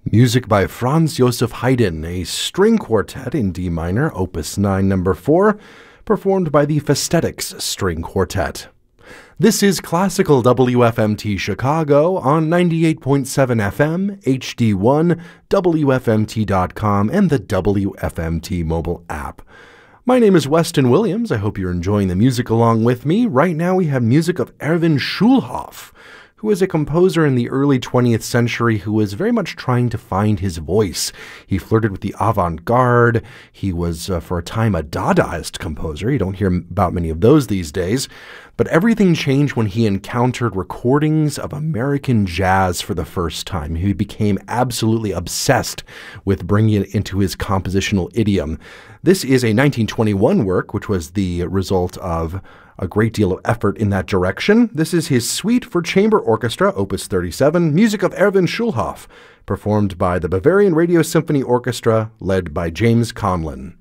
Music by Franz Joseph Haydn, a string quartet in D minor, Opus 9, number 4, performed by the Festetics String Quartet. This is Classical WFMT Chicago on 98.7 FM, HD1, WFMT.com, and the WFMT mobile app. My name is Weston Williams. I hope you're enjoying the music along with me. Right now we have music of Erwin Schulhoff, who was a composer in the early 20th century who was very much trying to find his voice. He flirted with the avant-garde. He was, for a time, a Dadaist composer. You don't hear about many of those these days. But everything changed when he encountered recordings of American jazz for the first time. He became absolutely obsessed with bringing it into his compositional idiom. This is a 1921 work, which was the result of a great deal of effort in that direction. This is his Suite for Chamber Orchestra, Opus 37, music of Erwin Schulhoff, performed by the Bavarian Radio Symphony Orchestra, led by James Conlon.